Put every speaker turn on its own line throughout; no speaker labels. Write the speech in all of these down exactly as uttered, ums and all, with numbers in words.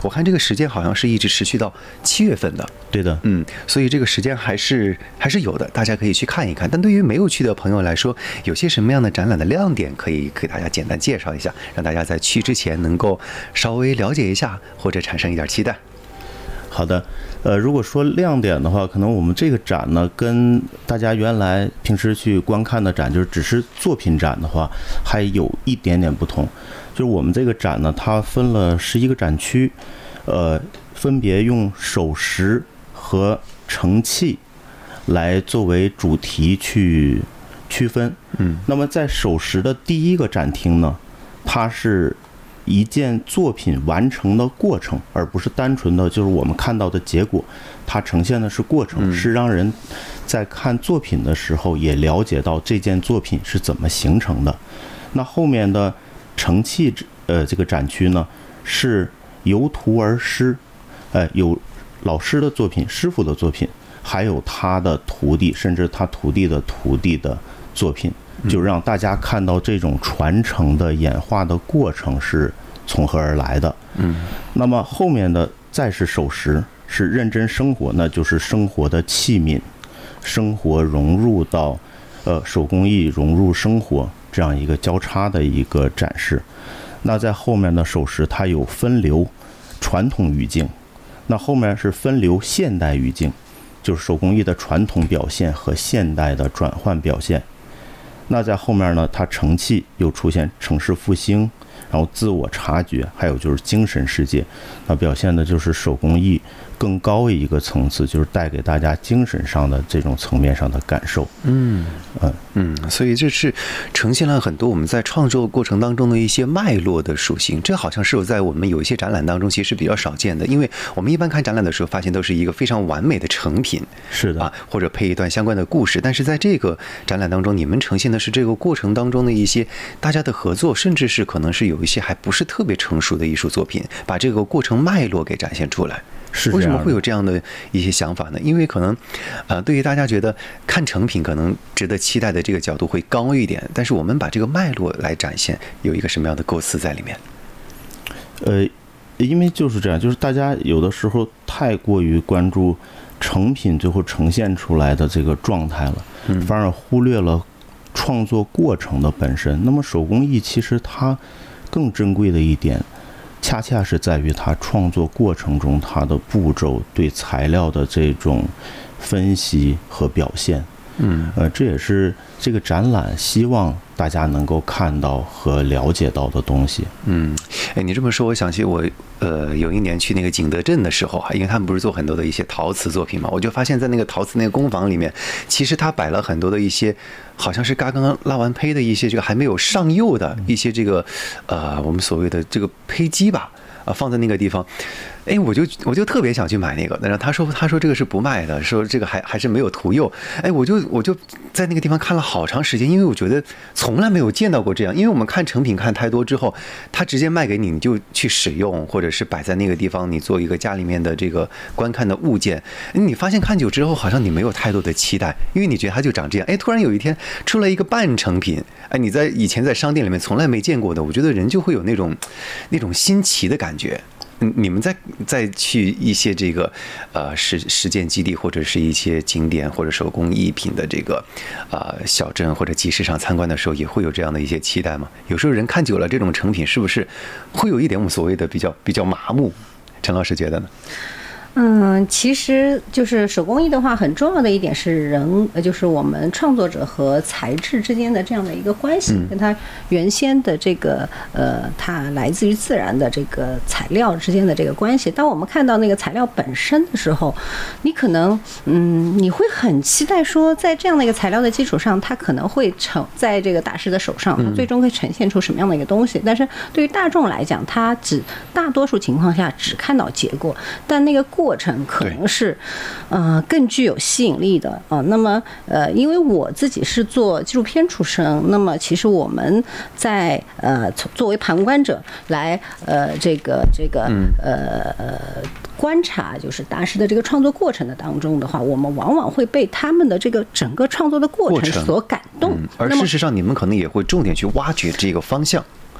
我看这个时间好像是一直持续到七月份的。
对的，
嗯，所以这个时间还是还是有的，大家可以去看一看。但对于没有去的朋友来说，有些什么样的展览的亮点可以给大家简单介绍一下，让大家在去之前能够稍微了解一下，或者产生一点期待。
好的，呃，如果说亮点的话，可能我们这个展呢，跟大家原来平时去观看的展，就是只是作品展的话，还有一点点不同。就是我们这个展呢，它分了十一个展区，呃，分别用首饰和盛器来作为主题去区分。
嗯，
那么在首饰的第一个展厅呢，它是一件作品完成的过程，而不是单纯的就是我们看到的结果，它呈现的是过程，是让人在看作品的时候也了解到这件作品是怎么形成的。那后面的盛器呃这个展区呢，是由图而师，呃有老师的作品、师傅的作品，还有他的徒弟，甚至他徒弟的徒弟的作品，就让大家看到这种传承的演化的过程是从何而来的。
嗯，
那么后面的再是守时，是认真生活，那就是生活的器皿，生活融入到呃手工艺融入生活这样一个交叉的一个展示。那在后面的守时，它有分流传统语境，那后面是分流现代语境，就是手工艺的传统表现和现代的转换表现。那在后面呢，它盛器又出现城市复兴，然后自我察觉，还有就是精神世界，那表现的就是手工艺更高一个层次，就是带给大家精神上的这种层面上的感受。
嗯嗯嗯，所以这是呈现了很多我们在创作过程当中的一些脉络的属性。这好像是我在我们有一些展览当中其实比较少见的，因为我们一般看展览的时候，发现都是一个非常完美的成品，
是的
啊，或者配一段相关的故事。但是在这个展览当中，你们呈现的是这个过程当中的一些大家的合作，甚至是可能是有一些还不是特别成熟的艺术作品，把这个过程脉络给展现出来。
是
为什么会有这样的一些想法呢？因为可能，呃，对于大家觉得看成品可能值得期待的这个角度会高一点，但是我们把这个脉络来展现，有一个什么样的构思在里面？
呃，因为就是这样，就是大家有的时候太过于关注成品最后呈现出来的这个状态了，反而忽略了创作过程的本身。那么手工艺其实它更珍贵的一点，恰恰是在于它创作过程中它的步骤对材料的这种分析和表现。
嗯，
呃，这也是这个展览希望大家能够看到和了解到的东西。
嗯，哎，你这么说，我想起我呃有一年去那个景德镇的时候啊，因为他们不是做很多的一些陶瓷作品嘛，我就发现在那个陶瓷那个工坊里面，其实他摆了很多的一些，好像是刚刚拉完胚的一些这个还没有上釉的一些这个呃我们所谓的这个胚机吧。啊，放在那个地方，哎，我就我就特别想去买那个，但是他说他说这个是不卖的，说这个还还是没有涂釉，哎，我就我就在那个地方看了好长时间，因为我觉得从来没有见到过这样，因为我们看成品看太多之后，他直接卖给你，你就去使用，或者是摆在那个地方，你做一个家里面的这个观看的物件，你发现看久之后，好像你没有太多的期待，因为你觉得它就长这样，哎，突然有一天出了一个半成品，哎，你在以前在商店里面从来没见过的，我觉得人就会有那种那种新奇的感觉。你们在再去一些这个呃实实践基地，或者是一些景点或者手工艺品的这个呃小镇或者集市上参观的时候，也会有这样的一些期待吗？有时候人看久了这种成品，是不是会有一点我们所谓的比较比较麻木？陈老师觉得呢？
嗯，其实就是手工艺的话，很重要的一点是人，就是我们创作者和材质之间的这样的一个关系，跟它原先的这个呃，它来自于自然的这个材料之间的这个关系。当我们看到那个材料本身的时候，你可能嗯，你会很期待说，在这样的一个材料的基础上，它可能会呈在这个大师的手上，它最终会呈现出什么样的一个东西。但是对于大众来讲，他只大多数情况下只看到结果，但那个过程可能是，呃，更具有吸引力的啊、呃。那么，呃，因为我自己是做纪录片出身，那么其实我们在呃作为旁观者来呃这个这个呃呃观察，就是大师的这个创作过程的当中的话，我们往往会被他们的这个整个创作的过程所感动。
嗯、而事实上，你们可能也会重点去挖掘这个方向。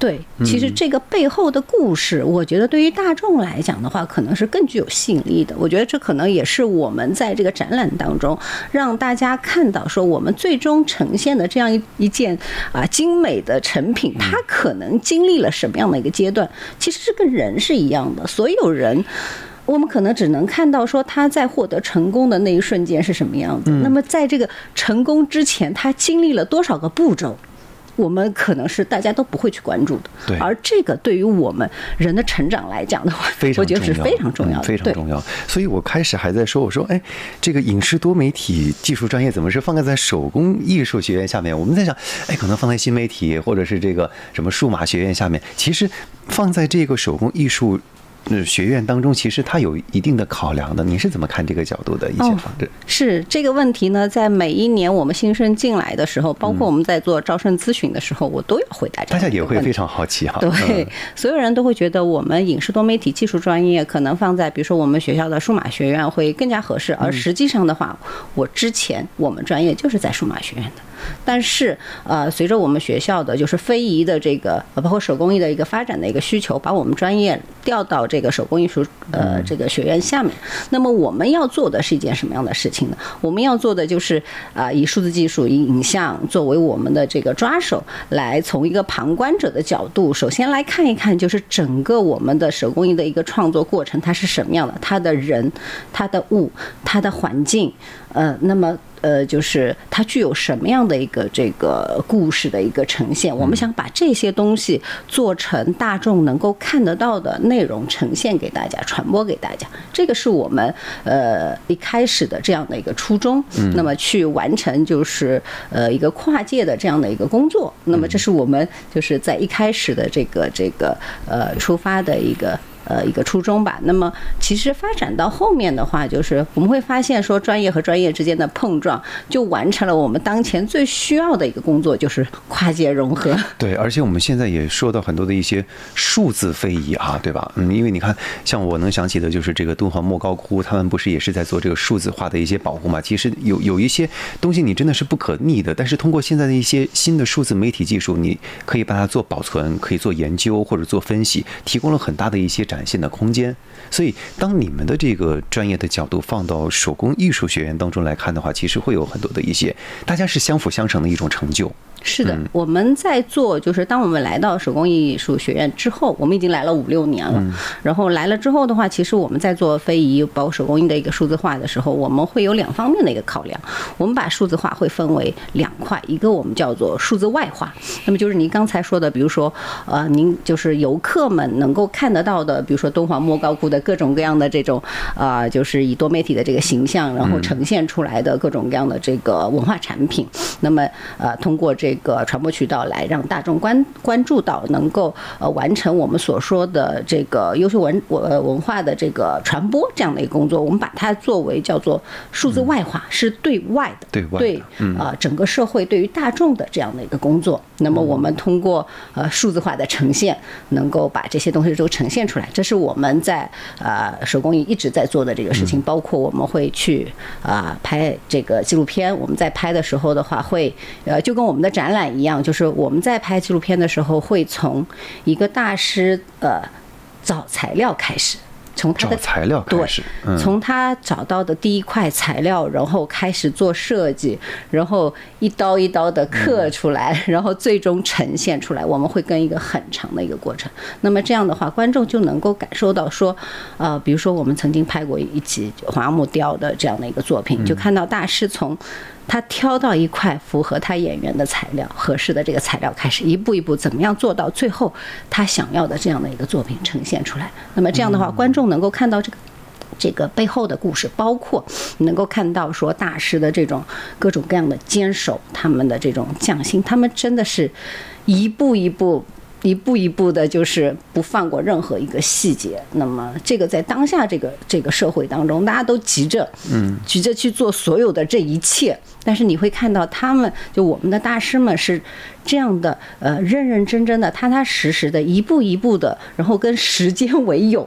对，其实这个背后的故事，我觉得对于大众来讲的话，可能是更具有吸引力的。我觉得这可能也是我们在这个展览当中让大家看到，说我们最终呈现的这样一一件啊精美的成品，它可能经历了什么样的一个阶段。其实这跟人是一样的，所有人。我们可能只能看到说他在获得成功的那一瞬间是什么样子，那么在这个成功之前，他经历了多少个步骤？我们可能是大家都不会去关注的，
对。
而这个对于我们人的成长来讲的话，我觉得是非常重要的，
非常重要。所以我开始还在说，我说，哎，这个影视多媒体技术专业怎么是放在手工艺术学院下面？我们在想，哎，可能放在新媒体或者是这个什么数码学院下面，其实放在这个手工艺术。学院当中，其实它有一定的考量的。你是怎么看这个角度的一些方针？哦、
是这个问题呢，在每一年我们新生进来的时候，包括我们在做招生咨询的时候，我都要回答这个问题。大家
也会非常好奇哈。
对，所有人都会觉得我们影视多媒体技术专业可能放在比如说我们学校的数码学院会更加合适，而实际上的话，我之前我们专业就是在数码学院的。但是，呃，随着我们学校的就是非遗的这个，包括手工艺的一个发展的一个需求，把我们专业调到这个手工艺术呃这个学院下面。那么我们要做的是一件什么样的事情呢？我们要做的就是啊、呃，以数字技术、以影像作为我们的这个抓手，来从一个旁观者的角度，首先来看一看，就是整个我们的手工艺的一个创作过程，它是什么样的？它的人、它的物、它的环境，呃，那么。呃，就是它具有什么样的一个这个故事的一个呈现？我们想把这些东西做成大众能够看得到的内容，呈现给大家，传播给大家。这个是我们呃一开始的这样的一个初衷。那么去完成就是呃一个跨界的这样的一个工作。那么这是我们就是在一开始的这个这个呃出发的一个。呃，一个初衷吧。那么，其实发展到后面的话，就是我们会发现说，专业和专业之间的碰撞，就完成了我们当前最需要的一个工作，就是跨界融合。
对，而且我们现在也说到很多的一些数字非遗啊，对吧？嗯，因为你看，像我能想起的就是这个敦煌莫高窟，他们不是也是在做这个数字化的一些保护嘛？其实有有一些东西你真的是不可逆的，但是通过现在的一些新的数字媒体技术，你可以把它做保存，可以做研究或者做分析，提供了很大的一些展现的空间。所以当你们的这个专业的角度放到手工艺术学院当中来看的话，其实会有很多的一些大家是相辅相成的一种成就。
是的，我们在做，就是当我们来到手工艺术学院之后，我们已经来了五六年了。然后来了之后的话，其实我们在做非遗包括手工艺的一个数字化的时候，我们会有两方面的一个考量。我们把数字化会分为两块，一个我们叫做数字外化，那么就是您刚才说的，比如说呃，您就是游客们能够看得到的，比如说敦煌莫高窟的各种各样的这种啊、呃，就是以多媒体的这个形象，然后呈现出来的各种各样的这个文化产品。那么呃，通过这个传播渠道来让大众关关注到，能够呃完成我们所说的这个优秀文呃文化的这个传播这样的一个工作。我们把它作为叫做数字外化，是对外的，
对外的，
对啊、呃、整个社会对于大众的这样的一个工作。那么我们通过呃数字化的呈现，能够把这些东西都呈现出来。这是我们在呃手工艺一直在做的这个事情，包括我们会去啊、呃、拍这个纪录片。我们在拍的时候的话会，呃就跟我们的展览一样，就是我们在拍纪录片的时候，会从一个大师呃找材料开始。从他的
找材料开始，
对，从他找到的第一块材料，然后开始做设计，然后一刀一刀的刻出来，然后最终呈现出来。我们会跟一个很长的一个过程。那么这样的话，观众就能够感受到说，呃，比如说我们曾经拍过一集黄杨木雕的这样的一个作品，就看到大师从他挑到一块符合他眼缘的材料，合适的这个材料开始一步一步怎么样做到最后他想要的这样的一个作品呈现出来。那么这样的话，观众能够看到这个这个背后的故事，包括能够看到说大师的这种各种各样的坚守，他们的这种匠心，他们真的是一步一步一步一步的，就是不放过任何一个细节。那么这个在当下这个这个社会当中，大家都急着，嗯，急着去做所有的这一切，但是你会看到他们，就我们的大师们是这样的，呃，认认真真的、踏踏实实的，一步一步的，然后跟时间为友。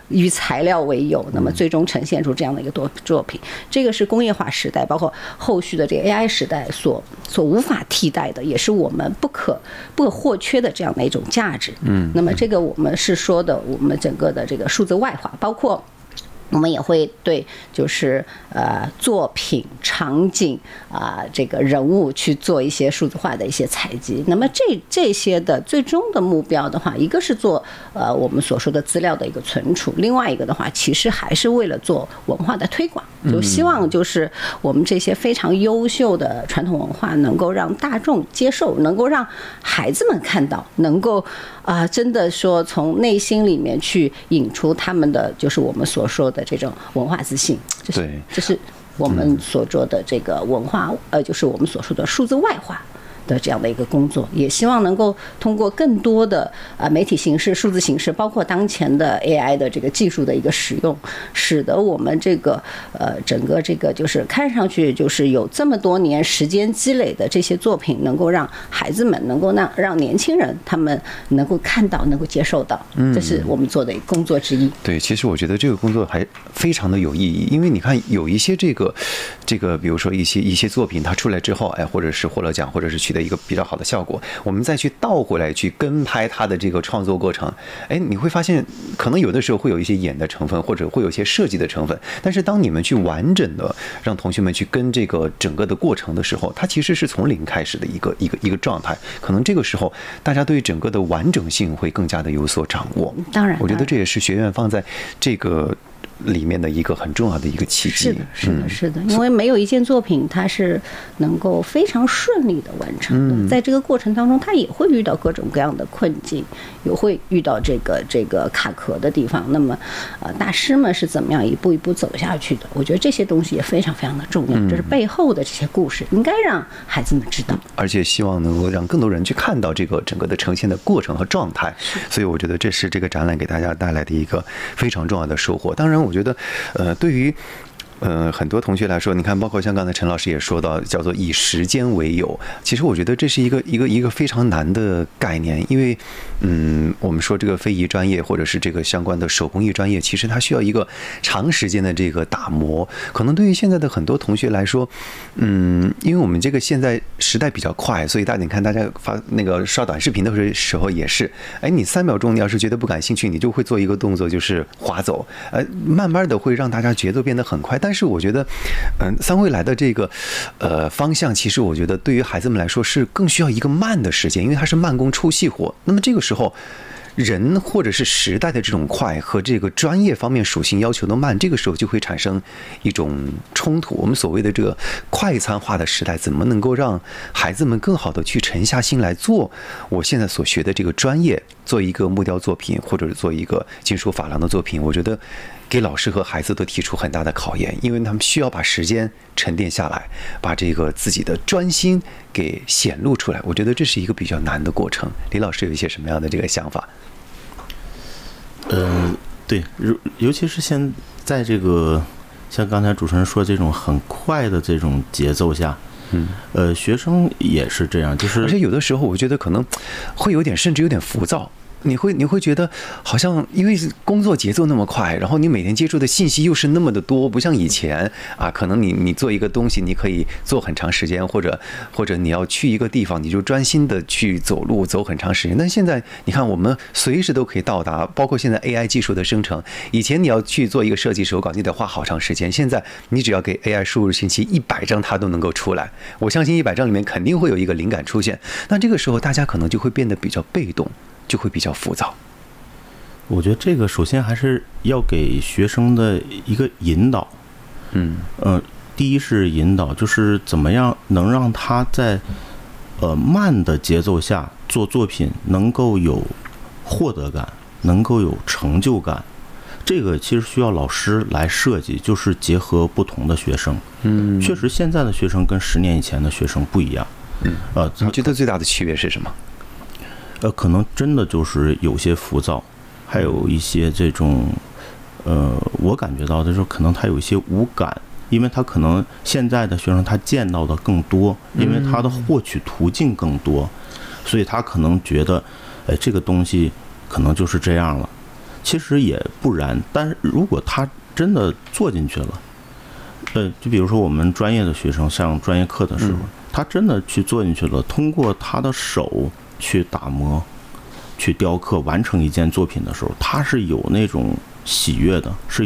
以材料为友，那么最终呈现出这样的一个作作品。这个是工业化时代，包括后续的这个 A I 时代所所无法替代的，也是我们不可不可或缺的这样的一种价值。嗯，那么这个我们是说的，我们整个的这个数字外化，包括我们也会对就是呃作品、场景啊、呃、这个人物去做一些数字化的一些采集。那么这这些的最终的目标的话，一个是做呃我们所说的资料的一个存储，另外一个的话，其实还是为了做文化的推广，就希望就是我们这些非常优秀的传统文化能够让大众接受，能够让孩子们看到，能够啊、呃、真的说从内心里面去引出他们的就是我们所说的这种文化自信，这是这是我们所做的这个文化，呃，就是我们所说的数字外化的这样的一个工作，也希望能够通过更多的呃媒体形式、数字形式，包括当前的 A I 的这个技术的一个使用，使得我们这个呃整个这个就是看上去就是有这么多年时间积累的这些作品，能够让孩子们，能够让让年轻人他们能够看到，能够接受到，这是我们做的工作之一。
对，其实我觉得这个工作还非常的有意义，因为你看有一些这个这个，比如说一些一些作品它出来之后，哎，或者是获了奖，或者是取得一个比较好的效果，我们再去倒回来去跟拍它的这个创作过程，哎，你会发现可能有的时候会有一些演的成分，或者会有一些设计的成分，但是当你们去完整的让同学们去跟这个整个的过程的时候，它其实是从零开始的一个一个一个状态，可能这个时候大家对整个的完整性会更加的有所掌握。
当然，
我觉得这也是学院放在这个里面的一个很重要的一个契机。
是的，是的，是的，因为没有一件作品它是能够非常顺利的完成的，在这个过程当中，它也会遇到各种各样的困境，也会遇到这个这个卡壳的地方。那么，呃，大师们是怎么样一步一步走下去的？我觉得这些东西也非常非常的重要，这是背后的这些故事，应该让孩子们知道，
而且希望能够让更多人去看到这个整个的呈现的过程和状态。所以我觉得这是这个展览给大家带来的一个非常重要的收获。当然，我觉得，呃，对于呃很多同学来说，你看，包括像刚才陈老师也说到，叫做以时间为友。其实我觉得这是一个一个一个非常难的概念，因为嗯，我们说这个非遗专业或者是这个相关的手工艺专业，其实它需要一个长时间的这个打磨。可能对于现在的很多同学来说，嗯，因为我们这个现在时代比较快，所以大家你看大家发那个刷短视频的时候也是，哎，你三秒钟你要是觉得不感兴趣，你就会做一个动作，就是滑走，呃，慢慢的会让大家节奏变得很快。但是我觉得，嗯，三位来的这个呃方向，其实我觉得对于孩子们来说是更需要一个慢的时间，因为它是慢工出细活。那么这个时候，人或者是时代的这种快和这个专业方面属性要求的慢，这个时候就会产生一种冲突。我们所谓的这个快餐化的时代，怎么能够让孩子们更好的去沉下心来做我现在所学的这个专业，做一个木雕作品，或者是做一个金属珐琅的作品？我觉得给老师和孩子都提出很大的考验，因为他们需要把时间沉淀下来，把这个自己的专心给显露出来。我觉得这是一个比较难的过程。李老师有一些什么样的这个想法？
嗯，对，尤其是现在这个像刚才主持人说这种很快的这种节奏下，嗯，呃，学生也是这样，就是
而且有的时候我觉得可能会有点，甚至有点浮躁。你会你会觉得好像因为工作节奏那么快，然后你每天接触的信息又是那么的多，不像以前啊，可能你你做一个东西你可以做很长时间，或者或者你要去一个地方你就专心的去走路走很长时间。但现在你看我们随时都可以到达，包括现在 A I 技术的生成，以前你要去做一个设计手稿你得花好长时间，现在你只要给 A I 输入信息一百张它都能够出来。我相信一百张里面肯定会有一个灵感出现，那这个时候大家可能就会变得比较被动，就会比较浮躁。
我觉得这个首先还是要给学生的一个引导，嗯呃，第一是引导，就是怎么样能让他在呃慢的节奏下做作品能够有获得感，能够有成就感。这个其实需要老师来设计，就是结合不同的学生。嗯，确实现在的学生跟十年以前的学生不一样。
嗯，呃，你觉得最大的区别是什么？
呃，可能真的就是有些浮躁，还有一些这种，呃，我感觉到的时候，可能他有一些无感，因为他可能现在的学生他见到的更多，因为他的获取途径更多，所以他可能觉得，哎，这个东西可能就是这样了。 其实也不然。但是如果他真的做进去了，呃，就比如说我们专业的学生上专业课的时候，他真的去做进去了，通过他的手去打磨、去雕刻，完成一件作品的时候，他是有那种喜悦的，是